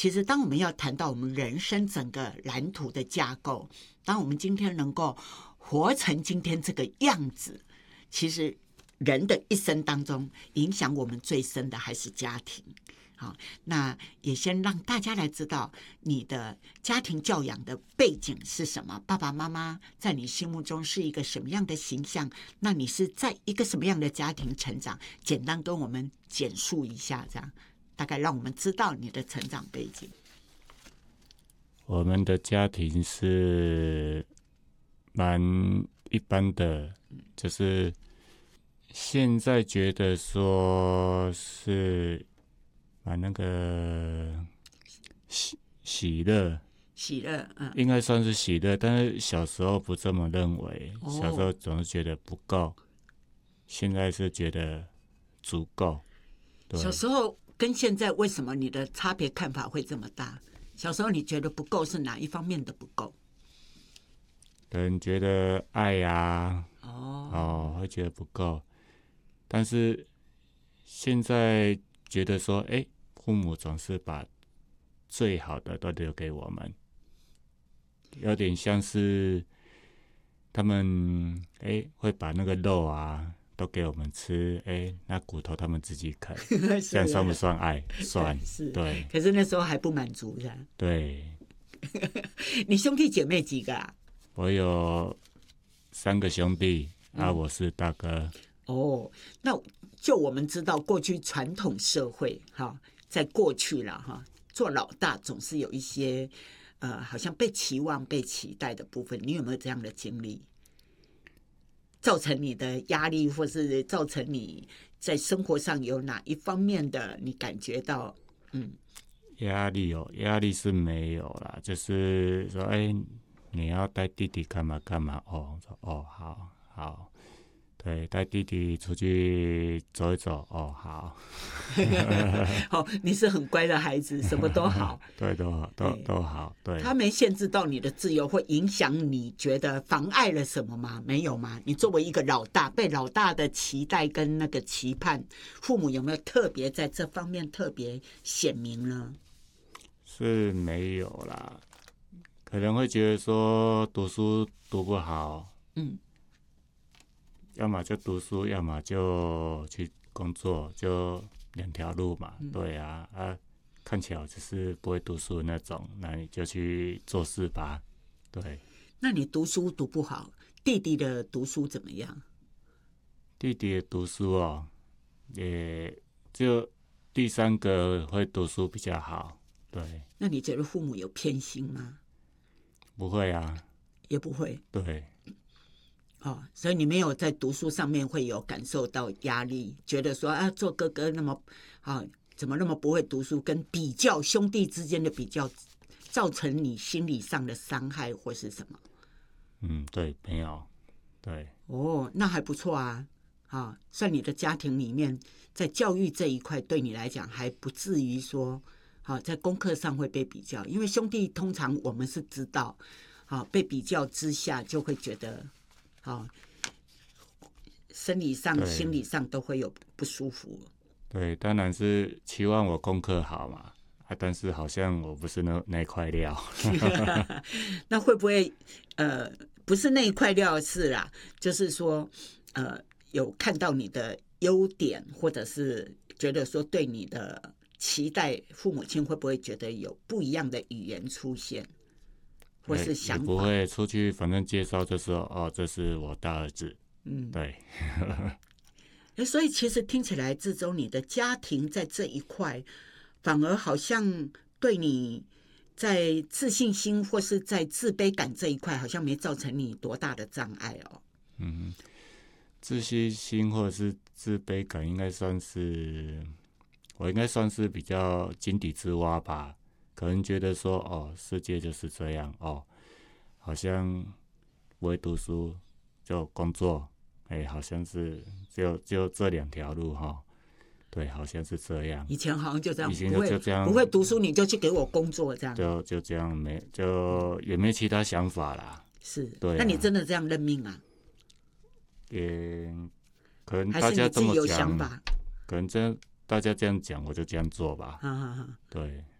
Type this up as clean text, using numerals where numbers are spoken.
其实当我们要谈到我们人生整个蓝图的架构，当我们今天能够活成今天这个样子，其实人的一生当中影响我们最深的还是家庭。好，那也先让大家来知道你的家庭教养的背景是什么，爸爸妈妈在你心目中是一个什么样的形象，那你是在一个什么样的家庭成长，简单跟我们简述一下，这样大概让我们知道你的成长背景。 我们的家庭是蛮一般的，就是现在觉得说是蛮那个喜乐，应该算是喜乐，但是小时候不这么认为，小时候总是觉得不够，现在是觉得足够。 小时候跟现在为什么你的差别看法会这么大？小时候你觉得不够是哪一方面的不够？ 可能觉得爱啊，会觉得不够，但是现在觉得说，父母总是把最好的都留给我们，有点像是他们会把那个肉啊都给我们吃，那骨头他们自己啃，这样算不算爱？算，对。 可是那时候还不满足的。 对。 你兄弟姐妹几个啊？ 我有3个兄弟，我是大哥。 那就我们知道，过去传统社会在过去了做老大总是有一些好像被期望、被期待的部分。你有没有这样的经历？造成你的压力，或是造成你在生活上有哪一方面的你感觉到压力是没有啦，就是说你要带弟弟干嘛干嘛好，对，带弟弟出去走一走好。 你是很乖的孩子，什么都好。 对，都好。对， 他没限制到你的自由，会影响你觉得妨碍了什么吗？没有吗？你作为一个老大，被老大的期待跟那个期盼，父母有没有特别在这方面特别显明呢？ 是没有啦，可能会觉得说读书读不好，要么就读书，要么就去工作，就2条路嘛。对啊，看起来就是不会读书的那种，那你就去做事吧。对。 那你读书读不好，弟弟的读书怎么样？ 弟弟的读书也就第3个会读书比较好。对。 那你觉得父母有偏心吗？ 不会啊。 也不会。 对。 所以你没有在读书上面会有感受到压力，觉得说做哥哥那么怎么那么不会读书，跟比较兄弟之间的比较，造成你心理上的伤害或是什么？ 对，没有。对。 那还不错啊。算你的家庭里面，在教育这一块对你来讲还不至于说在功课上会被比较，因为兄弟通常我们是知道被比较之下就会觉得生理上心理上都会有不舒服。 对，当然是期望我功课好嘛，但是好像我不是那一块料。 那会不会不是那一块料是啦，就是说有看到你的优点，或者是觉得说对你的期待，父母亲会不会觉得有不一样的语言出现，或是想法？ 也不会，出去反正介绍就说这是我大儿子。对。 所以其实听起来，志忠你的家庭在这一块反而好像对你在自信心或是在自卑感这一块好像没造成你多大的障碍自信心或者是自卑感我应该算是比较井底之蛙吧，可能觉得说世界就是这样好像不会读书就工作，好像是就这2条路对，好像是这样。 以前好像就这样， 以前就这样， 不会读书你就去给我工作这样， 就这样，也没其他想法啦。 是， 对。 那你真的这样认命啊？ 也可能大家这么讲，可能大家这样讲，我就这样做吧。对。